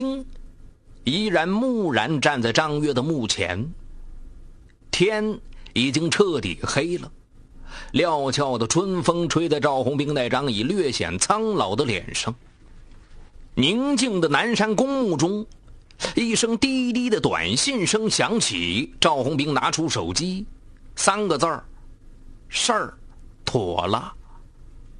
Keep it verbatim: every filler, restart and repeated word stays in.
依然木然站在张悦的墓前。天已经彻底黑了，料峭的春风吹在赵红兵那张已略显苍老的脸上。宁静的南山公墓中，一声低低的短信声响起，赵红兵拿出手机，三个字儿：事儿妥了。